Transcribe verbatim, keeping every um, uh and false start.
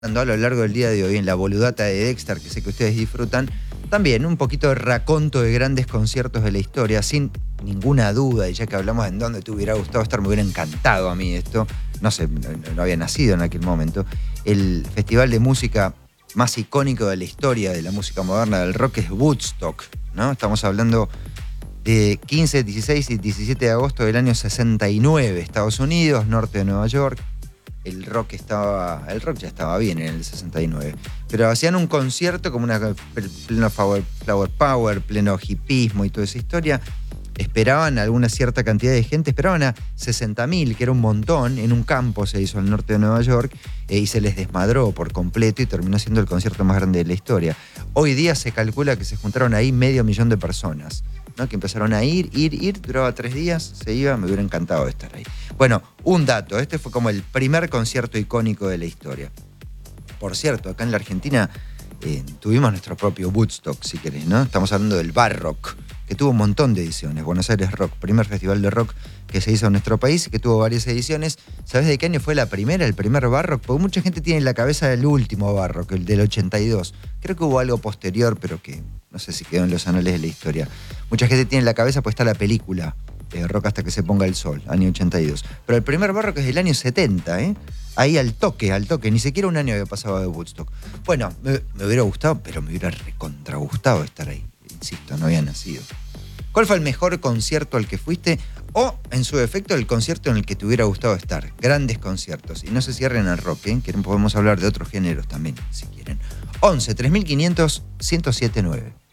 A lo largo del día de hoy en la boludata de Dexter, que sé que ustedes disfrutan, también un poquito de raconto de grandes conciertos de la historia, sin ninguna duda, y ya que hablamos en dónde te hubiera gustado estar, me hubiera encantado a mí esto, no sé, no, no había nacido en aquel momento, el festival de música más icónico de la historia de la música moderna del rock es Woodstock, ¿no? Estamos hablando de quince, dieciséis y diecisiete de agosto del año sesenta y nueve, Estados Unidos, norte de Nueva York. El rock estaba, el rock ya estaba bien en el sesenta y nueve, pero hacían un concierto como una pleno flower, flower power, pleno hipismo y toda esa historia. Esperaban alguna cierta cantidad de gente, esperaban a sesenta mil, que era un montón, en un campo se hizo al norte de Nueva York, eh, y se les desmadró por completo y terminó siendo el concierto más grande de la historia. Hoy día se calcula que se juntaron ahí medio millón de personas, ¿no? Que empezaron a ir, ir, ir, duraba tres días, se iba, me hubiera encantado estar ahí. Bueno, un dato, este fue como el primer concierto icónico de la historia. Por cierto, acá en la Argentina eh, tuvimos nuestro propio Woodstock, si querés, ¿no? Estamos hablando del Bar Rock, que tuvo un montón de ediciones. Buenos Aires Rock, primer festival de rock que se hizo en nuestro país, que tuvo varias ediciones. ¿Sabés de qué año fue la primera, el primer Bar Rock? Porque mucha gente tiene en la cabeza el último Bar Rock, el del ochenta y dos. Creo que hubo algo posterior, pero que no sé si quedó en los anales de la historia. Mucha gente tiene en la cabeza, pues está la película de Rock hasta que se ponga el sol, año ochenta y dos. Pero el primer Bar Rock es del año setenta, ¿eh? Ahí al toque, al toque. Ni siquiera un año había pasado de Woodstock. Bueno, me, me hubiera gustado, pero me hubiera recontra gustado estar ahí. Insisto, no había nacido. ¿Cuál fue el mejor concierto al que fuiste? O, en su defecto, el concierto en el que te hubiera gustado estar. Grandes conciertos. Y no se cierren al rock, ¿eh? Que podemos hablar de otros géneros también, si quieren. once, tres mil quinientos, ciento siete nueve.